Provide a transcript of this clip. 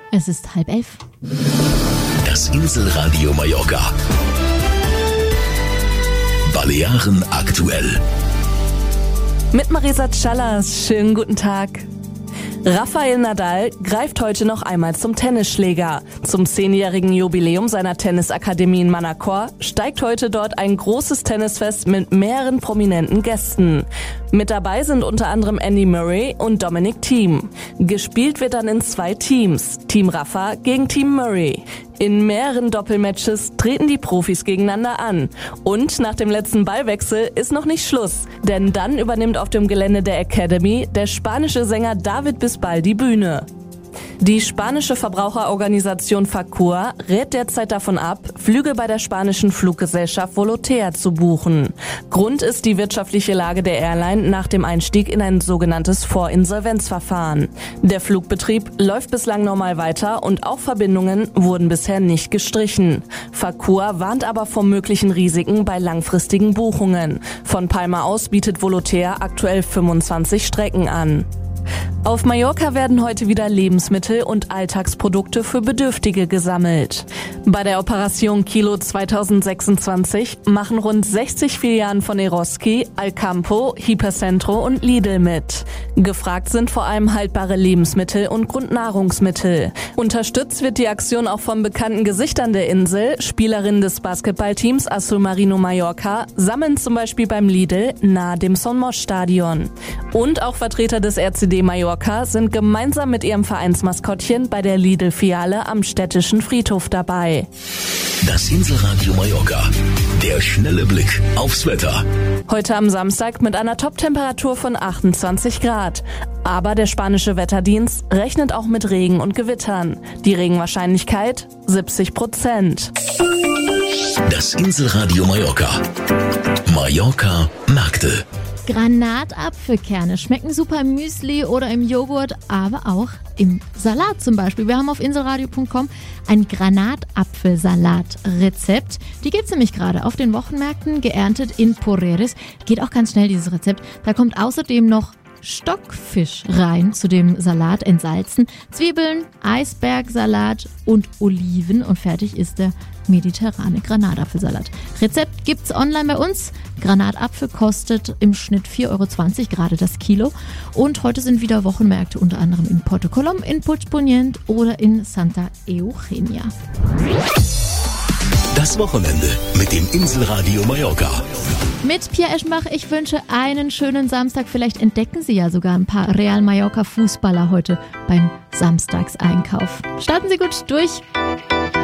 Es ist 10:30. Das Inselradio Mallorca. Balearen aktuell. Mit Marisa Callas, schönen guten Tag. Rafael Nadal greift heute noch einmal zum Tennisschläger. Zum 10-jährigen Jubiläum seiner Tennisakademie in Manacor steigt heute dort ein großes Tennisfest mit mehreren prominenten Gästen. Mit dabei sind unter anderem Andy Murray und Dominic Thiem. Gespielt wird dann in 2 Teams, Team Rafa gegen Team Murray. In mehreren Doppelmatches treten die Profis gegeneinander an. Und nach dem letzten Ballwechsel ist noch nicht Schluss, denn dann übernimmt auf dem Gelände der Academy der spanische Sänger David Bisbal die Bühne. Die spanische Verbraucherorganisation Facua rät derzeit davon ab, Flüge bei der spanischen Fluggesellschaft Volotea zu buchen. Grund ist die wirtschaftliche Lage der Airline nach dem Einstieg in ein sogenanntes Vorinsolvenzverfahren. Der Flugbetrieb läuft bislang normal weiter und auch Verbindungen wurden bisher nicht gestrichen. Facua warnt aber vor möglichen Risiken bei langfristigen Buchungen. Von Palma aus bietet Volotea aktuell 25 Strecken an. Auf Mallorca werden heute wieder Lebensmittel und Alltagsprodukte für Bedürftige gesammelt. Bei der Operation Kilo 2026 machen rund 60 Filialen von Eroski, Alcampo, Hipercentro und Lidl mit. Gefragt sind vor allem haltbare Lebensmittel und Grundnahrungsmittel. Unterstützt wird die Aktion auch von bekannten Gesichtern der Insel. Spielerinnen des Basketballteams Azul Marino Mallorca sammeln zum Beispiel beim Lidl nahe dem Son Moix Stadion. Und auch Vertreter des RCD Mallorca sind gemeinsam mit ihrem Vereinsmaskottchen bei der Lidl-Filiale am städtischen Friedhof dabei. Das Inselradio Mallorca. Der schnelle Blick aufs Wetter. Heute am Samstag mit einer Top-Temperatur von 28 Grad. Aber der spanische Wetterdienst rechnet auch mit Regen und Gewittern. Die Regenwahrscheinlichkeit 70%. Das Inselradio Mallorca. Mallorca Märkte. Granatapfelkerne schmecken super im Müsli oder im Joghurt, aber auch im Salat zum Beispiel. Wir haben auf inselradio.com ein Granatapfelsalat-Rezept. Die gibt es nämlich gerade auf den Wochenmärkten, geerntet in Porreres. Geht auch ganz schnell, dieses Rezept. Da kommt außerdem noch Stockfisch rein zu dem Salat, entsalzen, Zwiebeln, Eisbergsalat und Oliven und fertig ist der mediterrane Granatapfelsalat. Rezept gibt's online bei uns. Granatapfel kostet im Schnitt 4,20 Euro gerade das Kilo. Und heute sind wieder Wochenmärkte, unter anderem in Porto Colom, in Puigpunyent oder in Santa Eugenia. Das Wochenende mit dem Inselradio Mallorca. Mit Pierre Eschenbach, ich wünsche einen schönen Samstag. Vielleicht entdecken Sie ja sogar ein paar Real Mallorca Fußballer heute beim Samstagseinkauf. Starten Sie gut durch.